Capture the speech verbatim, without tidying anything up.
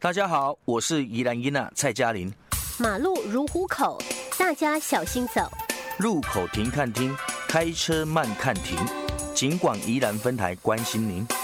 大家好，我是宜兰伊娜蔡嘉玲。 马路如虎口，大家小心走。 路口停看听，开车慢看停。警广宜兰分台关心您。